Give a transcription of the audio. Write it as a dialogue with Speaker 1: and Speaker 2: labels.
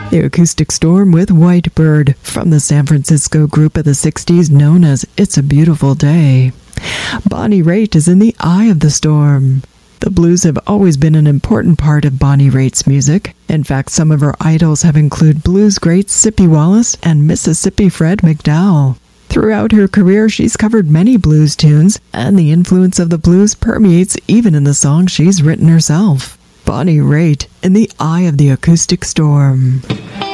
Speaker 1: The Acoustic Storm with White Bird from the San Francisco group of the 60s known as It's a Beautiful Day. Bonnie Raitt is in the eye of the storm. The blues have always been an important part of Bonnie Raitt's music. In fact, some of her idols have included blues greats Sippy Wallace and Mississippi Fred McDowell. Throughout her career, she's covered many blues tunes, and the influence of the blues permeates even in the songs she's written herself. Bonnie Raitt in the eye of the acoustic storm.